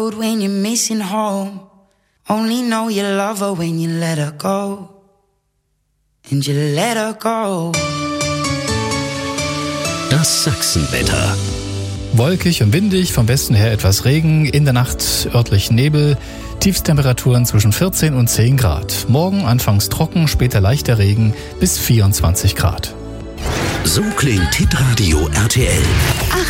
When you're missing home, only know you love her when you let her go. And you let her go. Das Sachsenwetter. Wolkig und windig, vom Westen her etwas Regen, in der Nacht örtlich Nebel, Tiefstemperaturen zwischen 14 und 10 Grad. Morgen anfangs trocken, später leichter Regen bis 24 Grad. So klingt Hitradio RTL.